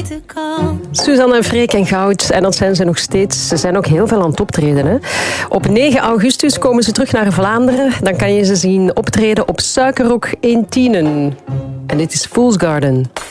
Suzanne en Freek en Goud. En dat zijn ze nog steeds. Ze zijn ook heel veel aan het optreden. Hè? Op 9 augustus komen ze terug naar Vlaanderen. Dan kan je ze zien optreden op Suikerrok in Tienen. En dit is Fool's Garden.